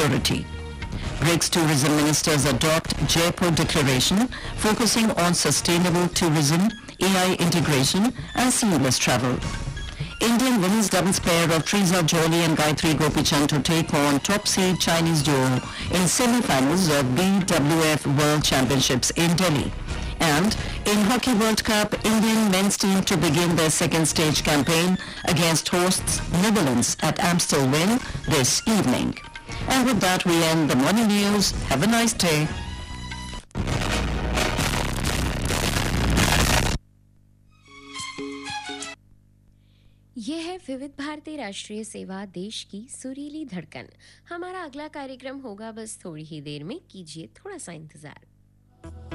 Authority. BRICS tourism ministers adopt Jaipur Declaration focusing on sustainable tourism, AI integration and seamless travel. Indian women's doubles pair of Triza Jolie and Gayatri Gopichand to take on top seed Chinese duo in semi-finals of BWF World Championships in Delhi. And in Hockey World Cup, Indian men's team to begin their second stage campaign against hosts Netherlands at Amstelveen this evening. And with that, we end the morning news. Have a nice day. यह है विविध भारती राष्ट्रीय सेवा, देश की सुरीली धड़कन। हमारा अगला कार्यक्रम होगा बस थोड़ी ही देर में, कीजिए थोड़ा सा इंतजार।